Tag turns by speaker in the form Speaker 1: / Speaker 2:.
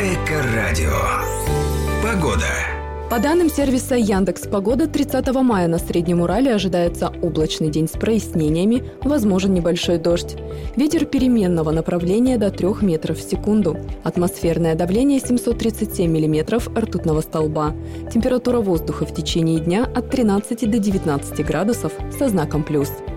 Speaker 1: Эко-радио. Погода.
Speaker 2: По данным сервиса Яндекс.Погода, 30 мая на Среднем Урале ожидается облачный день с прояснениями, возможен небольшой дождь. Ветер переменного направления до 3 метров в секунду. Атмосферное давление 737 миллиметров ртутного столба. Температура воздуха в течение дня от 13 до 19 градусов со знаком плюс.